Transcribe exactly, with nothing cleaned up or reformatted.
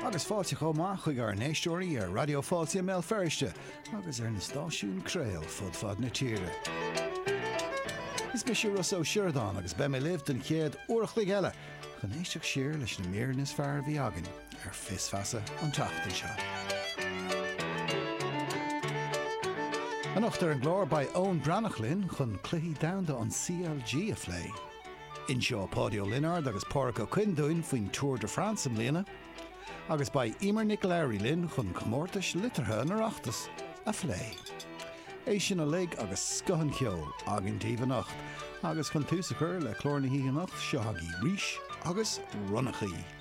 Agus fáilte chomá chuig ar néistóirí ar Radio Fáilte Mel Ferriste agus ar na stáisiún Crail fud fad na tíre. Is me sé Russo Sheridan agus be me liv den chéad uachlig eile chun éisteach siar leis na méarnas fear bhí agan ar fisfasa an tachtain seo. An ochtar an glór by Owen Brannachlin chun cluichí damda an C L G a phlé. In seo Pádio Linard agus Páracha Quindúin faoin Tour de France am líana, agus by Emer Nicolari Lynn chun comórtais litartha na Oireachtas a phlé. É sin a lig agus scohan ceol agin tíomh nacht, agus chun tús a chur le clór na hí nacht seothagaí ríis agus runnachaí.